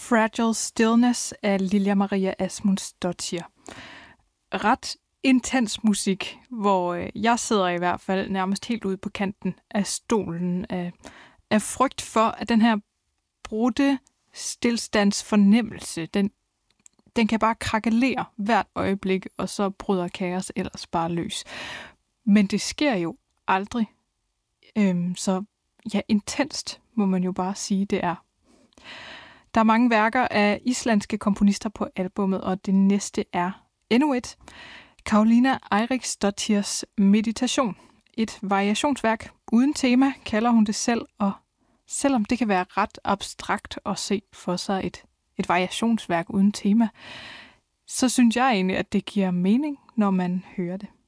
Fragile Stillness af Lilja Maria Asmundsdóttir. Ret intens musik, hvor jeg sidder i hvert fald nærmest helt ude på kanten af stolen af frygt for, at den her brudte stilstandsfornemmelse, den kan bare krakelere hvert øjeblik, og så bryder kaos ellers bare løs. Men det sker jo aldrig. Så ja, intenst må man jo bare sige, det er. Der er mange værker af islandske komponister på albummet, og det næste er endnu et. Karolina Eiríksdóttirs Meditation. Et variationsværk uden tema, kalder hun det selv, og selvom det kan være ret abstrakt at se for sig et variationsværk uden tema, så synes jeg egentlig, at det giver mening, når man hører det.